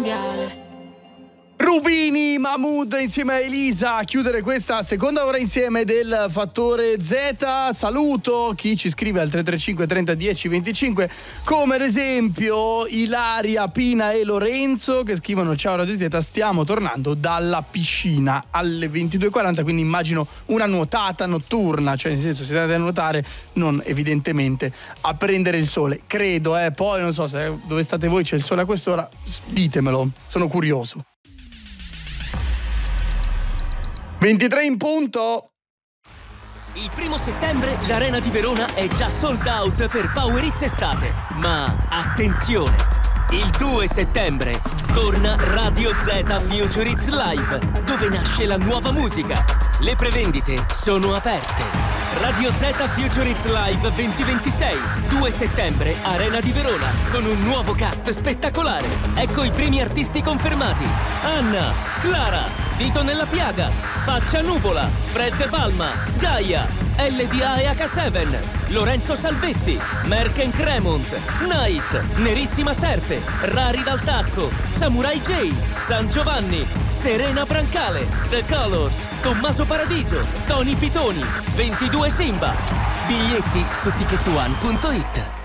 mondiale. Rubini, Mahmood insieme a Elisa a chiudere questa seconda ora insieme del Fattore Z. Saluto chi ci scrive al 335 30 10 25, come ad esempio Ilaria, Pina e Lorenzo, che scrivono: ciao Radio Z, stiamo tornando dalla piscina alle 22:40, quindi immagino una nuotata notturna, cioè nel senso siete andati a nuotare, non evidentemente a prendere il sole, credo, poi non so se dove state voi c'è il sole a quest'ora, ditemelo, sono curioso. 23 in punto. Il 1° settembre l'Arena di Verona è già sold out per Power Hits Estate. Ma attenzione! Il 2 settembre torna Radio Z Future Hits Live, dove nasce la nuova musica. Le prevendite sono aperte. Radio Z Future Hits Live 2026, 2 settembre, Arena di Verona, con un nuovo cast spettacolare. Ecco i primi artisti confermati: Anna, Clara, Dito nella Piaga, Faccia Nuvola, Fred Palma, Gaia, LDA e H7, Lorenzo Salvetti, Merken Cremont, Night, Nerissima Serpe, Rari dal Tacco, Samurai J, San Giovanni, Serena Brancale, The Colors, Tommaso Paradiso, Tony Pitoni, 22 Simba. Biglietti su ticketone.it.